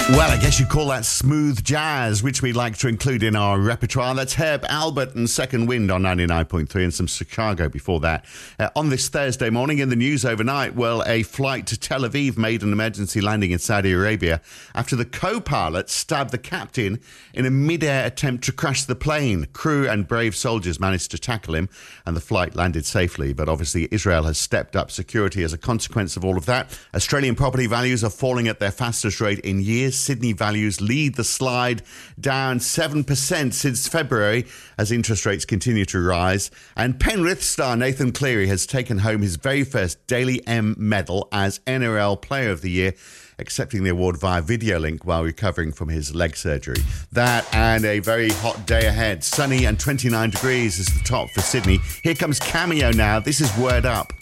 Well, I guess you call that smooth jazz, which we like to include in our repertoire. That's Herb Albert and Second Wind on 99.3 and some Chicago before that. On this Thursday morning in the news overnight, well, a flight to Tel Aviv made an emergency landing in Saudi Arabia after the co-pilot stabbed the captain in a mid-air attempt to crash the plane. Crew and brave soldiers managed to tackle him and the flight landed safely. But obviously Israel has stepped up security as a consequence of all of that. Australian property values are falling at their fastest rate in years. Sydney values lead the slide, down 7% since February as interest rates continue to rise. And Penrith star Nathan Cleary has taken home his very first Daily M medal as NRL Player of the Year, accepting the award via video link while recovering from his leg surgery. That and a very hot day ahead. Sunny and 29 degrees is the top for Sydney. Here comes Cameo now. This is Word Up.